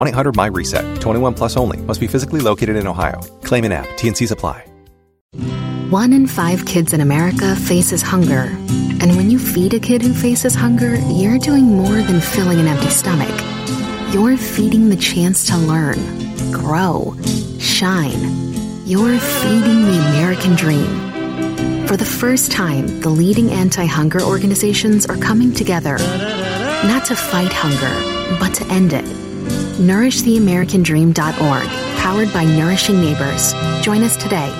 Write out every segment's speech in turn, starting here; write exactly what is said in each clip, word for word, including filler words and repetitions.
one eight hundred M Y reset. twenty-one plus only. Must be physically located in Ohio. Claim an app. T N Cs apply. One in five kids in America faces hunger. And when you feed a kid who faces hunger, you're doing more than filling an empty stomach. You're feeding the chance to learn, grow, shine. You're feeding the American dream. For the first time, the leading anti-hunger organizations are coming together, not to fight hunger, but to end it. nourish the american dream dot org, powered by Nourishing Neighbors. Join us today.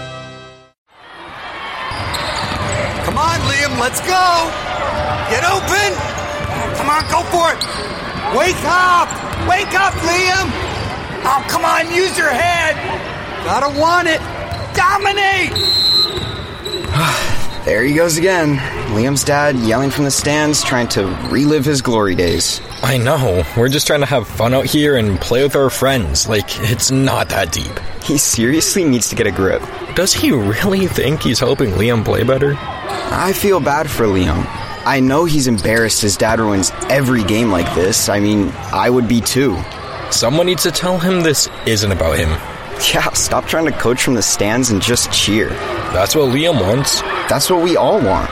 Come on, Liam, let's go! Get open! Come on, go for it! Wake up! Wake up, Liam! Oh, come on, use your head! Gotta want it! Dominate! There he goes again. Liam's dad yelling from the stands, trying to relive his glory days. I know. We're just trying to have fun out here and play with our friends. Like, it's not that deep. He seriously needs to get a grip. Does he really think he's helping Liam play better? I feel bad for Liam. I know he's embarrassed his dad ruins every game like this. I mean, I would be too. Someone needs to tell him this isn't about him. Yeah, stop trying to coach from the stands and just cheer. That's what Liam wants. That's what we all want.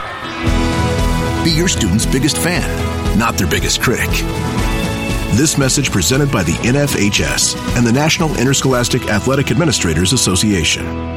Be your student's biggest fan, not their biggest critic. This message presented by the N F H S and the National Interscholastic Athletic Administrators Association.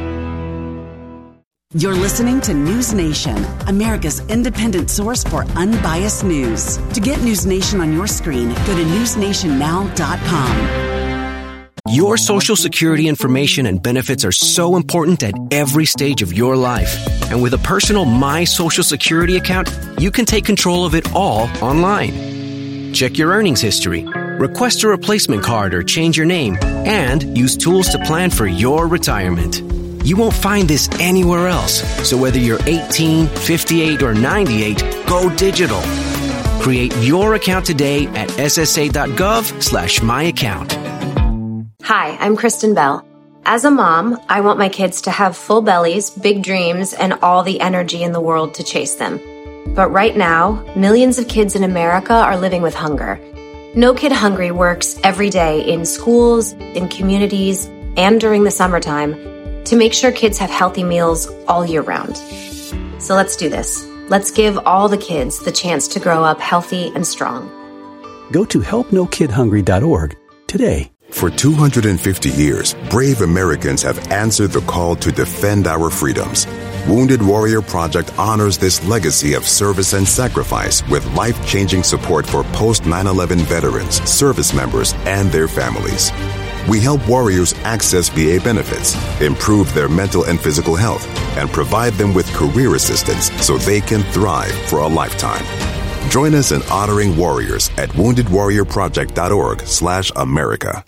You're listening to News Nation, America's independent source for unbiased news. To get News Nation on your screen, go to news nation now dot com. Your Social Security information and benefits are so important at every stage of your life. And with a personal My Social Security account, you can take control of it all online. Check your earnings history, request a replacement card or change your name, and use tools to plan for your retirement. You won't find this anywhere else. So whether you're eighteen, fifty-eight, or ninety-eight, go digital. Create your account today at s s a dot gov slash my account. Hi, I'm Kristen Bell. As a mom, I want my kids to have full bellies, big dreams, and all the energy in the world to chase them. But right now, millions of kids in America are living with hunger. No Kid Hungry works every day in schools, in communities, and during the summertime to make sure kids have healthy meals all year round. So let's do this. Let's give all the kids the chance to grow up healthy and strong. Go to help no kid hungry dot org today. For two hundred fifty years, brave Americans have answered the call to defend our freedoms. Wounded Warrior Project honors this legacy of service and sacrifice with life-changing support for post nine eleven veterans, service members, and their families. We help warriors access V A benefits, improve their mental and physical health, and provide them with career assistance so they can thrive for a lifetime. Join us in honoring warriors at wounded warrior project dot org slash America.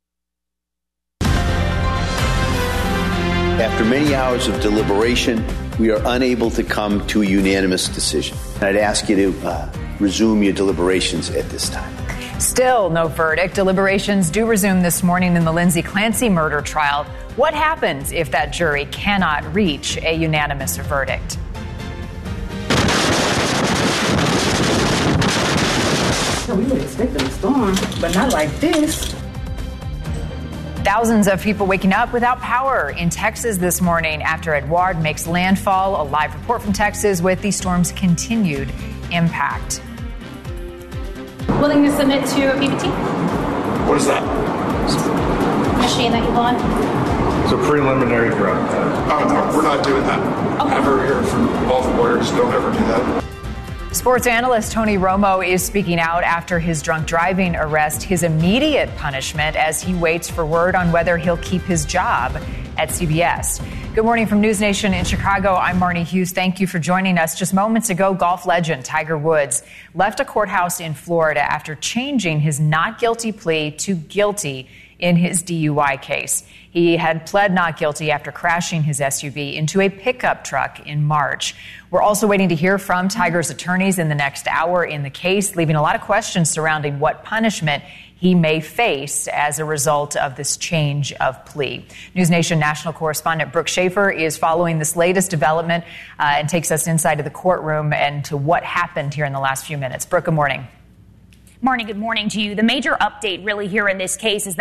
After many hours of deliberation, we are unable to come to a unanimous decision. And I'd ask you to uh, resume your deliberations at this time. Still no verdict. Deliberations do resume this morning in the Lindsay Clancy murder trial. What happens if that jury cannot reach a unanimous verdict? We were expecting a storm, but not like this. Thousands of people waking up without power in Texas this morning after Edouard makes landfall. A live report from Texas with the storm's continued impact. Willing to submit to a P B T? What is that? Machine that you bought? It's a preliminary drug test. Oh, no, we're not doing that. Okay. Never hear from both lawyers. Don't ever do that. Sports analyst Tony Romo is speaking out after his drunk driving arrest, his immediate punishment as he waits for word on whether he'll keep his job at C B S. Good morning from News Nation in Chicago. I'm Marnie Hughes. Thank you for joining us. Just moments ago, golf legend Tiger Woods left a courthouse in Florida after changing his not guilty plea to guilty in his D U I case. He had pled not guilty after crashing his S U V into a pickup truck in March. We're also waiting to hear from Tiger's attorneys in the next hour in the case, leaving a lot of questions surrounding what punishment he may face as a result of this change of plea. News Nation national correspondent Brooke Schaefer is following this latest development uh, and takes us inside of the courtroom and to what happened here in the last few minutes. Brooke, good morning. Marnie, good morning to you. The major update really here in this case is that